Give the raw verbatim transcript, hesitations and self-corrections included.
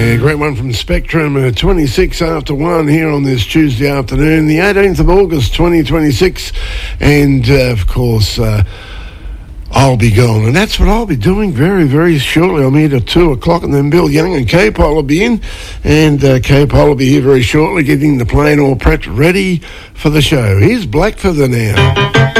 Yeah, great one from Spectrum, uh, twenty-six after one here on this Tuesday afternoon, the eighteenth of August, twenty twenty-six. And, uh, of course, uh, I'll be gone. And that's what I'll be doing very, very shortly. I'm here till two o'clock, and then Bill Young and K-Pol will be in. And uh, K-Pol will be here very shortly, getting the plane all prepped, ready for the show. Here's Black Feather now.